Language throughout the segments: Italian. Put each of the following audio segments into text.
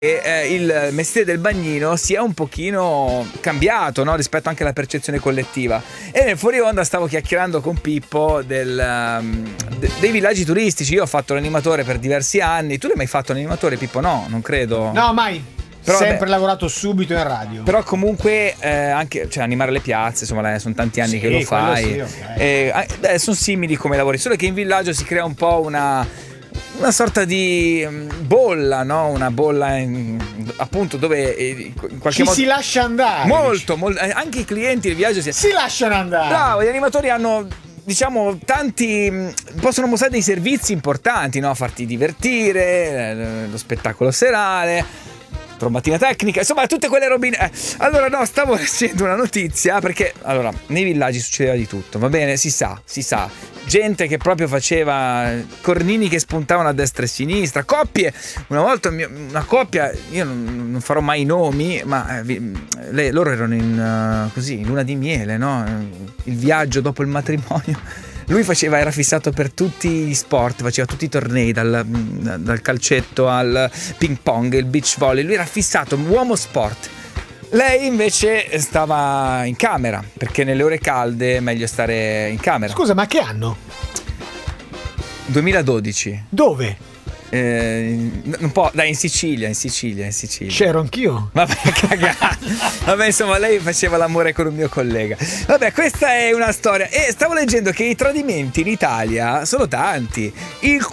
il mestiere del bagnino sia un pochino cambiato, no? Rispetto anche alla percezione collettiva. E nel fuori onda stavo chiacchierando con Pippo dei villaggi turistici. Io ho fatto l'animatore per diversi anni. Tu l'hai mai fatto l'animatore, Pippo? No, non credo. No, mai. Però, sempre lavorato subito in radio. Però comunque anche, cioè, animare le piazze, insomma, sono tanti anni che lo fai. Sì, okay. Sono simili come lavori, solo che in villaggio si crea un po' una sorta di bolla, no? Una bolla appunto dove in qualche modo si lascia andare. Molto, anche i clienti del viaggio si lasciano andare. Bravo, gli animatori hanno, diciamo, possono mostrare dei servizi importanti, no? Farti divertire, lo spettacolo serale, trombatina tecnica, insomma tutte quelle robine. Allora no, stavo leggendo una notizia, perché allora nei villaggi succedeva di tutto, va bene, si sa, gente che proprio faceva cornini che spuntavano a destra e a sinistra, coppie, una volta una coppia, io non farò mai i nomi, ma loro erano in luna di miele, no? Il viaggio dopo il matrimonio. Lui era fissato per tutti gli sport, faceva tutti i tornei, dal calcetto al ping pong, il beach volley. Lui era fissato, uomo sport. Lei invece stava in camera, perché nelle ore calde è meglio stare in camera. Scusa, ma che anno? 2012. Dove? Un po', dai, in Sicilia. C'ero anch'io. Vabbè, cagata. Vabbè, insomma, lei faceva l'amore con un mio collega. Vabbè, questa è una storia. E stavo leggendo che i tradimenti in Italia sono tanti. Il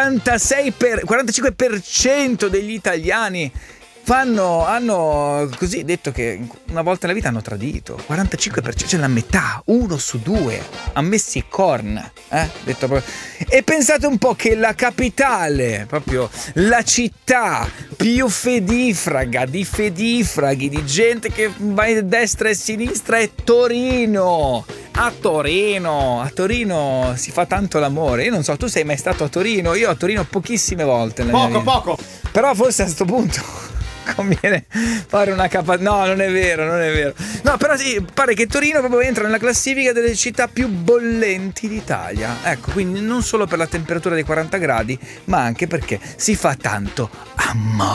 45% degli italiani hanno così detto che una volta nella vita hanno tradito. 45%, cioè la metà, 1 su 2 ha messi i corn, detto proprio. E pensate un po' che la capitale, proprio la città più fedifraga di fedifraghi, di gente che va a destra e a sinistra, è Torino. A Torino si fa tanto l'amore. Io non so, tu sei mai stato a Torino? Io a Torino pochissime volte nella mia vita. Poco. Però forse a sto punto conviene fare una no, non è vero. No, però sì, pare che Torino proprio entra nella classifica delle città più bollenti d'Italia. Ecco, quindi non solo per la temperatura dei 40 gradi, ma anche perché si fa tanto amore.